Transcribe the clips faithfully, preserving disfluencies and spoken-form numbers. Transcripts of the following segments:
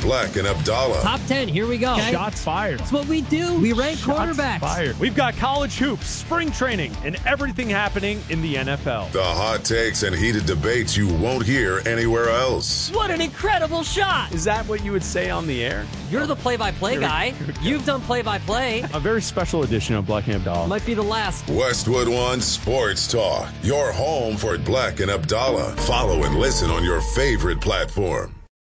Black and Abdallah. Top ten, here we go. Okay. Shots fired. That's what we do. We rank Shots quarterbacks. Fired. We've got college hoops, spring training, and everything happening in the N F L. The hot takes and heated debates you won't hear anywhere else. What an incredible shot. Is that what you would say on the air? You're the play-by-play guy. You've done play-by-play. A very special edition of Black and Abdallah. Might be the last. Westwood One Sports Talk. Your home for Black and Abdallah. Follow and listen on your favorite platform.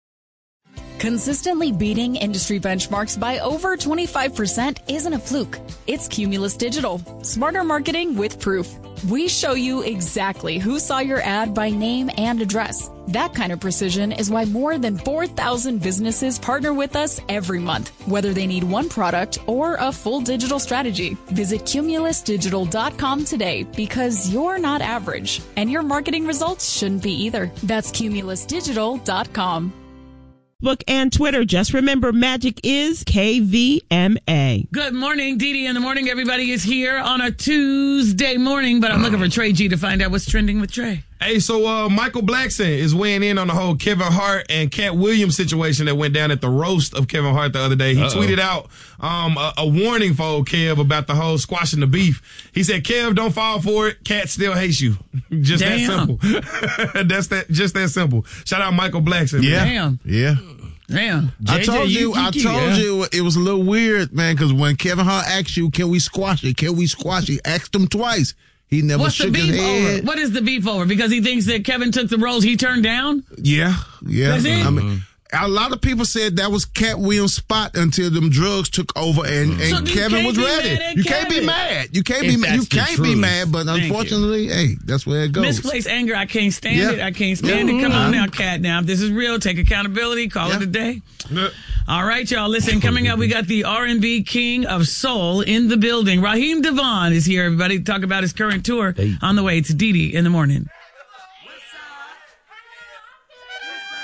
Consistently beating industry benchmarks by over twenty-five percent isn't a fluke. It's Cumulus Digital. Smarter marketing with proof. We show you exactly who saw your ad by name and address. That kind of precision is why more than four thousand businesses partner with us every month, whether they need one product or a full digital strategy. Visit cumulus digital dot com today because you're not average, and your marketing results shouldn't be either. That's cumulus digital dot com. Facebook and Twitter. Just remember, magic is K V M A. Good morning, Dee Dee in the morning. Everybody is here on a Tuesday morning, but I'm looking for Trey G to find out what's trending with Trey. Hey, so uh, Michael Blackson is weighing in on the whole Kevin Hart and Cat Williams situation that went down at the roast of Kevin Hart the other day. He Uh-oh. tweeted out um, a, a warning for old Kev about the whole squashing the beef. He said, Kev, don't fall for it. Cat still hates you. Just Damn. that simple. That's that. Just that simple. Shout out Michael Blackson. Yeah. Damn. Yeah. Damn. I J J, told you, I told yeah. you it was a little weird, man, because when Kevin Hart asked you, can we squash it? Can we squash it? Asked him twice. He never What's the shook his beef head. over? What is the beef over? Because he thinks that Kevin took the roles he turned down? Yeah, yeah. That's it? I mean, a lot of people said that was Cat Williams' spot until them drugs took over and, and So you Kevin can't was be ready. mad at You can't be Kevin. mad. You can't If be mad. You that's the can't be truth. mad, but Thank unfortunately, hey, that's where it goes. Misplaced anger, I can't stand Yeah. it. I can't stand Yeah. it. Come on Mhm. now, Cat. Now, if this is real, take accountability. Call Yeah. it a day. Yeah. All right, y'all. Listen, coming up, we got the R and B king of soul in the building. Raheem Devon is here, everybody, to talk about his current tour on the way. It's Dee Dee in the morning.